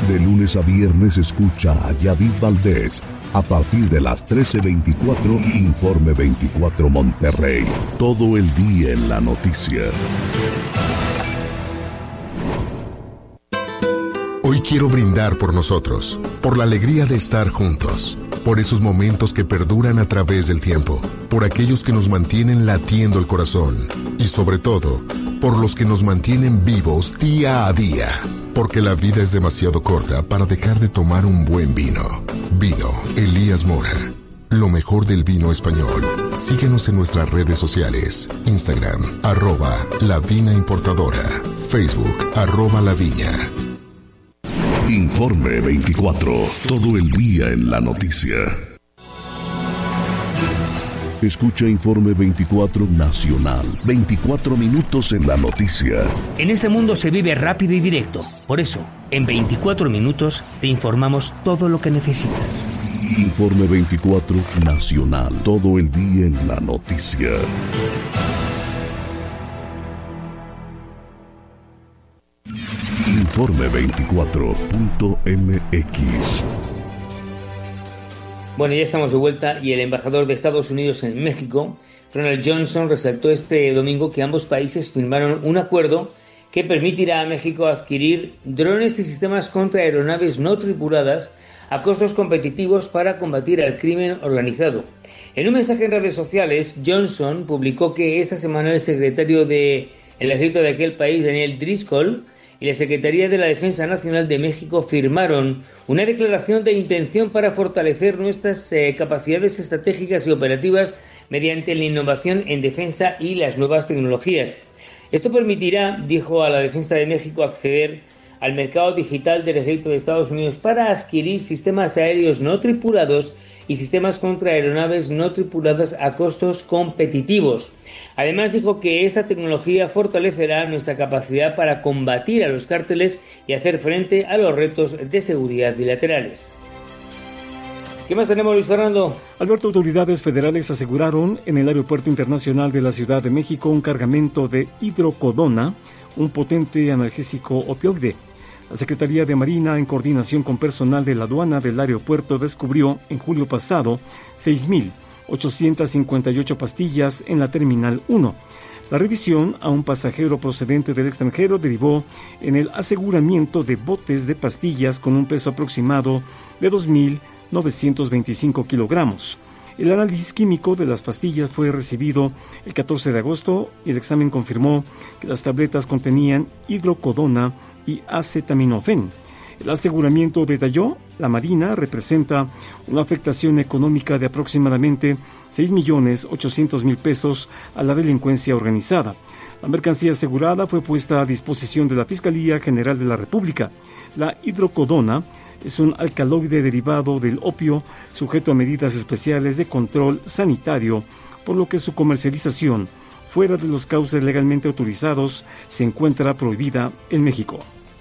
De lunes a viernes escucha a Yadid Valdés. A partir de las 13:24, Informe 24 Monterrey. Todo el día en la noticia. Hoy quiero brindar por nosotros, por la alegría de estar juntos, por esos momentos que perduran a través del tiempo, por aquellos que nos mantienen latiendo el corazón y sobre todo, por los que nos mantienen vivos día a día. Porque la vida es demasiado corta para dejar de tomar un buen vino. Vino Elías Mora. Lo mejor del vino español. Síguenos en nuestras redes sociales. Instagram, @lavinaimportadora. Facebook, @laviña. Informe 24. Todo el día en la noticia. Escucha Informe 24 Nacional. 24 minutos en la noticia. En este mundo se vive rápido y directo. Por eso, en 24 minutos te informamos todo lo que necesitas. Informe 24 Nacional. Todo el día en la noticia. Informe 24.mx. Bueno, ya estamos de vuelta y el embajador de Estados Unidos en México, Ronald Johnson, resaltó este domingo que ambos países firmaron un acuerdo que permitirá a México adquirir drones y sistemas contra aeronaves no tripuladas a costos competitivos para combatir al crimen organizado. En un mensaje en redes sociales, Johnson publicó que esta semana el secretario del ejército de aquel país, Daniel Driscoll, y la Secretaría de la Defensa Nacional de México firmaron una declaración de intención para fortalecer nuestras capacidades estratégicas y operativas mediante la innovación en defensa y las nuevas tecnologías. Esto permitirá, dijo a la Defensa de México, acceder al mercado digital del ejército de Estados Unidos para adquirir sistemas aéreos no tripulados y sistemas contra aeronaves no tripuladas a costos competitivos. Además dijo que esta tecnología fortalecerá nuestra capacidad para combatir a los cárteles y hacer frente a los retos de seguridad bilaterales. ¿Qué más tenemos, Luis Fernando? Alberto, autoridades federales aseguraron en el Aeropuerto Internacional de la Ciudad de México un cargamento de hidrocodona, un potente analgésico opioide. La Secretaría de Marina, en coordinación con personal de la aduana del aeropuerto, descubrió en julio pasado 6,858 pastillas en la Terminal 1. La revisión a un pasajero procedente del extranjero derivó en el aseguramiento de botes de pastillas con un peso aproximado de 2,925 kilogramos. El análisis químico de las pastillas fue recibido el 14 de agosto y el examen confirmó que las tabletas contenían hidrocodona y acetaminofén. El aseguramiento detalló, la Marina representa una afectación económica de aproximadamente 6,800,000 pesos a la delincuencia organizada. La mercancía asegurada fue puesta a disposición de la Fiscalía General de la República. La hidrocodona es un alcaloide derivado del opio sujeto a medidas especiales de control sanitario, por lo que su comercialización fuera de los cauces legalmente autorizados se encuentra prohibida en México.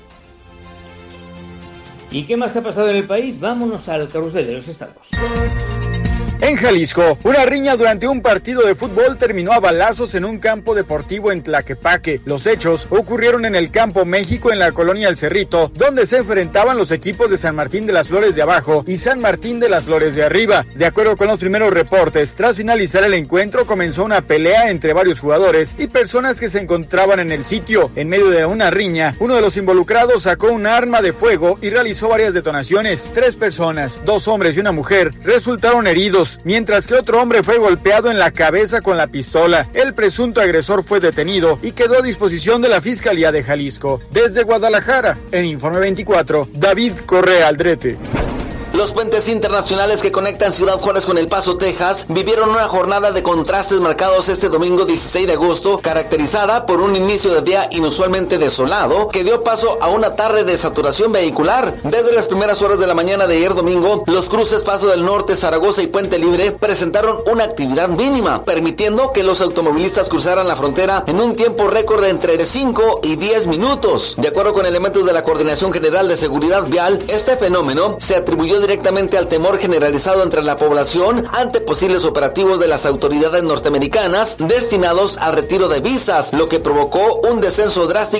¿Y qué más ha pasado en el país? Vámonos al carrusel de los estados. En Jalisco, una riña durante un partido de fútbol terminó a balazos en un campo deportivo en Tlaquepaque. Los hechos ocurrieron en el Campo México, en la colonia El Cerrito, donde se enfrentaban los equipos de San Martín de las Flores de abajo y San Martín de las Flores de arriba. De acuerdo con los primeros reportes, tras finalizar el encuentro comenzó una pelea entre varios jugadores y personas que se encontraban en el sitio. En medio de una riña, uno de los involucrados sacó un arma de fuego y realizó varias detonaciones. 3 personas, 2 hombres y una mujer, resultaron heridos, mientras que otro hombre fue golpeado en la cabeza con la pistola. El presunto agresor fue detenido y quedó a disposición de la Fiscalía de Jalisco. Desde Guadalajara, en Informe 24, David Correa Aldrete. Los puentes internacionales que conectan Ciudad Juárez con El Paso, Texas, vivieron una jornada de contrastes marcados este domingo 16 de agosto, caracterizada por un inicio de día inusualmente desolado, que dio paso a una tarde de saturación vehicular. Desde las primeras horas de la mañana de ayer domingo, los cruces Paso del Norte, Zaragoza y Puente Libre presentaron una actividad mínima, permitiendo que los automovilistas cruzaran la frontera en un tiempo récord de entre 5 y 10 minutos. De acuerdo con elementos de la Coordinación General de Seguridad Vial, este fenómeno se atribuyó directamente al temor generalizado entre la población ante posibles operativos de las autoridades norteamericanas destinados al retiro de visas, lo que provocó un descenso drástico